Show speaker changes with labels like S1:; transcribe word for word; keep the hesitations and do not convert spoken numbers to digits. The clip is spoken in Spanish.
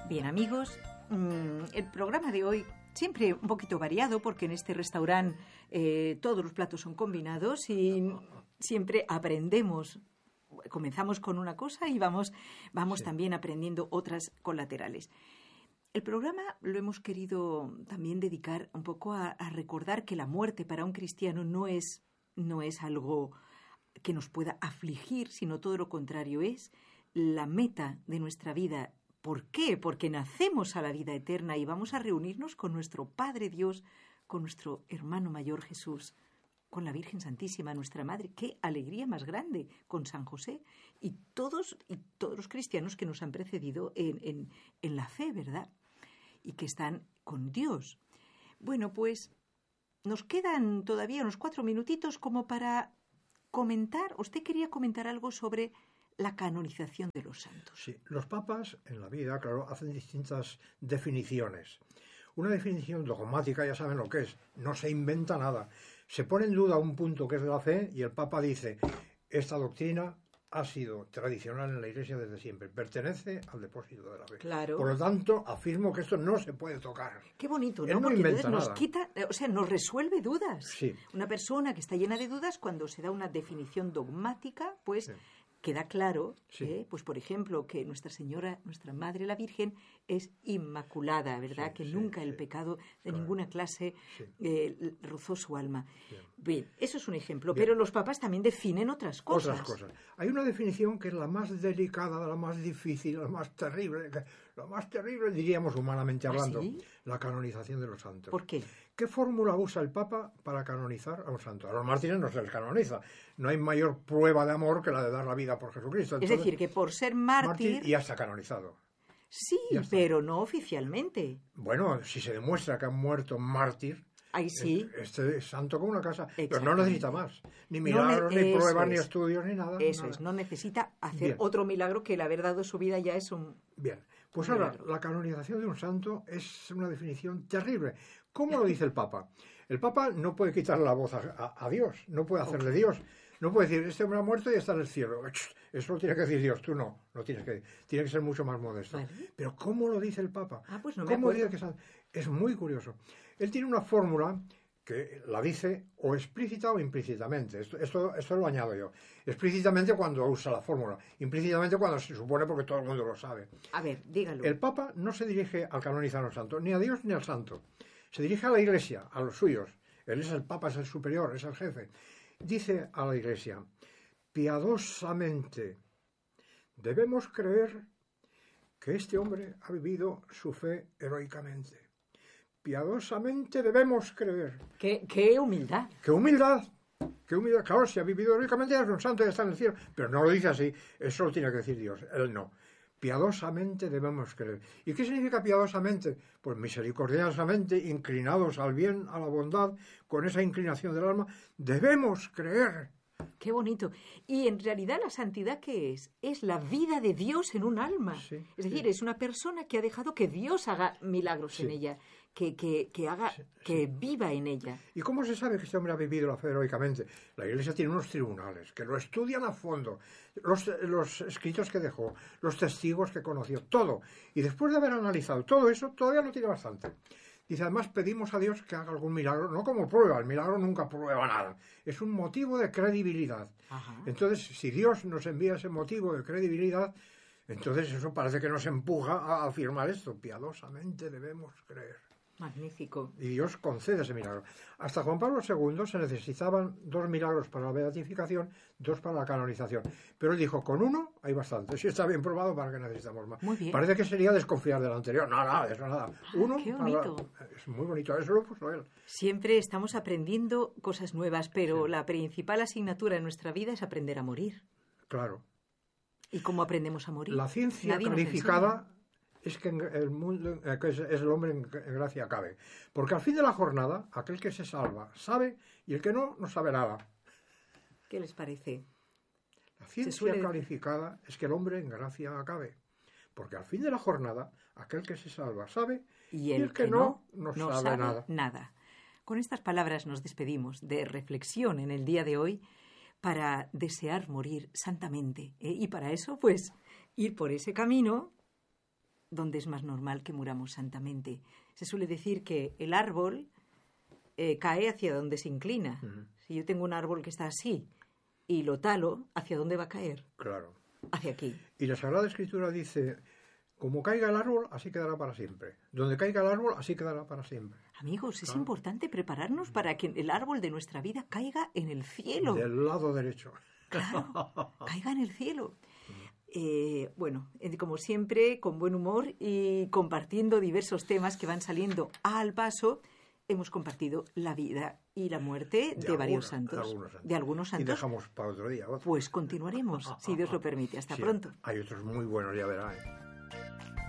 S1: Bien, amigos, mmm, el programa de hoy siempre un poquito variado porque en este restaurante eh, todos los platos son combinados y siempre aprendemos. Comenzamos con una cosa y vamos, vamos sí. también aprendiendo otras colaterales. El programa lo hemos querido también dedicar un poco a, a recordar que la muerte para un cristiano no es, no es algo que nos pueda afligir, sino todo lo contrario, es la meta de nuestra vida. ¿Por qué? Porque nacemos a la vida eterna y vamos a reunirnos con nuestro Padre Dios, con nuestro hermano mayor Jesús, con la Virgen Santísima, nuestra Madre. ¡Qué alegría más grande! Con San José y todos, y todos los cristianos que nos han precedido en, en, en la fe, ¿verdad? Y que están con Dios. Bueno, pues nos quedan todavía unos cuatro minutitos como para comentar. ¿Usted quería comentar algo sobre la canonización de los santos?
S2: Sí, los papas en la vida, claro, hacen distintas definiciones. Una definición dogmática, ya saben lo que es, no se inventa nada. Se pone en duda un punto que es de la fe y el Papa dice, esta doctrina ha sido tradicional en la Iglesia desde siempre, pertenece al depósito de la fe.
S1: Claro.
S2: Por lo tanto, afirmo que esto no se puede tocar.
S1: Qué bonito, ¿no?
S2: Él no
S1: Porque
S2: inventa
S1: entonces nos
S2: nada.
S1: quita, o sea, nos resuelve dudas.
S2: Sí.
S1: Una persona que está llena de dudas, cuando se da una definición dogmática, pues sí. queda claro, sí. ¿eh? Pues por ejemplo, que Nuestra Señora, nuestra Madre la Virgen, es inmaculada, ¿verdad? Sí, que sí, nunca sí. el pecado de claro. ninguna clase sí. eh, rozó su alma. Bien. Bien, eso es un ejemplo, Bien. Pero los papas también definen otras cosas.
S2: Otras cosas. Hay una definición que es la más delicada, la más difícil, la más terrible, la más terrible, diríamos humanamente hablando, ¿Ah, sí? la canonización de los santos.
S1: ¿Por qué?
S2: ¿Qué fórmula usa el Papa para canonizar a un santo? A los mártires no se les canoniza. No hay mayor prueba de amor que la de dar la vida por Jesucristo.
S1: Entonces, es decir, que por ser mártir...
S2: mártir ya está canonizado.
S1: Sí, pero no oficialmente.
S2: Bueno, si se demuestra que han muerto mártir...
S1: Ahí sí.
S2: Este es santo como una casa. Pero no necesita más. Ni milagros,
S1: no ne-
S2: ni pruebas,
S1: es.
S2: ni estudios, ni nada.
S1: Eso
S2: nada.
S1: es. No necesita hacer
S2: Bien.
S1: otro milagro, que el haber dado su vida ya es un...
S2: Bien. Pues
S1: un
S2: ahora,
S1: milagro.
S2: La canonización de un santo es una definición terrible. ¿Cómo lo dice el Papa? El Papa no puede quitarle la voz a, a, a Dios. No puede hacer de Dios. No puede decir, este hombre ha muerto y está en el cielo. Eso lo tiene que decir Dios, tú no. No tienes que, tiene que ser mucho más modesto.
S1: Vale.
S2: Pero ¿cómo lo dice el Papa?
S1: Ah, pues no me
S2: ¿Cómo
S1: acuerdo.
S2: dice que es, es muy curioso. Él tiene una fórmula que la dice o explícita o implícitamente. Esto, esto, esto lo añado yo. Explícitamente cuando usa la fórmula. Implícitamente cuando se supone porque todo el mundo lo sabe.
S1: A ver, dígalo.
S2: El Papa no se dirige al canonizar a un santo, ni a Dios ni al santo. Se dirige a la Iglesia, a los suyos. Él es el Papa, es el superior, es el jefe. Dice a la Iglesia, piadosamente debemos creer que este hombre ha vivido su fe heroicamente. Piadosamente debemos creer.
S1: ¡Qué, qué humildad!
S2: ¡Qué humildad! ¡Qué humildad! Claro, si ha vivido heroicamente ya es un santo, ya está en el cielo. Pero no lo dice así, eso lo tiene que decir Dios, él no. Piadosamente debemos creer. ¿Y qué significa piadosamente? Pues misericordiosamente, inclinados al bien, a la bondad, con esa inclinación del alma, debemos creer.
S1: ¡Qué bonito! Y en realidad la santidad, ¿qué es? Es la vida de Dios en un alma.
S2: Sí,
S1: es decir,
S2: sí.
S1: es una persona que ha dejado que Dios haga milagros
S2: Sí.
S1: en ella, que, que, que haga,
S2: Sí,
S1: que
S2: sí.
S1: viva en ella.
S2: ¿Y cómo se sabe que este hombre ha vivido la fe heroicamente? La Iglesia tiene unos tribunales que lo estudian a fondo, los, los escritos que dejó, los testigos que conoció, todo. Y después de haber analizado todo eso, todavía no tiene bastante. Dice, además pedimos a Dios que haga algún milagro, no como prueba, el milagro nunca prueba nada. Es un motivo de credibilidad.
S1: Ajá.
S2: Entonces, si Dios nos envía ese motivo de credibilidad, entonces eso parece que nos empuja a afirmar esto. Piadosamente debemos creer.
S1: Magnífico.
S2: Y Dios concede ese milagro. Hasta Juan Pablo segundo se necesitaban dos milagros para la beatificación, dos para la canonización. Pero él dijo, con uno hay bastante. Si está bien probado, ¿para qué necesitamos más?
S1: Muy bien.
S2: Parece que sería desconfiar del anterior. No, nada, de eso nada. Uno
S1: qué
S2: para-
S1: bonito.
S2: es muy bonito. Eso lo puso él.
S1: Siempre estamos aprendiendo cosas nuevas, pero
S2: Sí.
S1: la principal asignatura en nuestra vida es aprender a morir.
S2: Claro.
S1: ¿Y cómo aprendemos a morir?
S2: La ciencia
S1: Nadie nos
S2: calificada es que en el mundo eh, que es, es el hombre en, en gracia cabe. Porque al fin de la jornada, aquel que se salva sabe y el que no, no sabe nada.
S1: enseña. ¿Qué les parece?
S2: La ciencia
S1: suele-
S2: calificada es que el hombre en gracia acabe. Porque al fin de la jornada, aquel que se salva sabe
S1: Y el, que, no, no
S2: sabe,
S1: sabe
S2: nada.
S1: nada. Con estas palabras nos despedimos de reflexión en el día de hoy para desear morir santamente. ¿eh? Y para eso, pues, ir por ese camino donde es más normal que muramos santamente. Se suele decir que el árbol eh, cae hacia donde se inclina. Uh-huh. Si yo tengo un árbol que está así y lo talo, ¿hacia dónde va a caer?
S2: Claro.
S1: Hacia aquí.
S2: Y la Sagrada Escritura dice, como caiga el árbol, así quedará para siempre. Donde caiga el árbol, así quedará para siempre.
S1: Amigos, es claro. importante prepararnos para que el árbol de nuestra vida caiga en el cielo.
S2: Del lado derecho.
S1: Claro, caiga en el cielo. Eh, bueno, como siempre, con buen humor y compartiendo diversos temas que van saliendo al paso, hemos compartido la vida y la muerte de, de varios
S2: alguna,
S1: santos.
S2: De algunos santos.
S1: De algunos santos.
S2: Y dejamos para otro día. Otro.
S1: Pues continuaremos, si Dios lo permite. Hasta
S2: sí,
S1: pronto.
S2: Hay otros muy buenos, ya verá. ¿eh?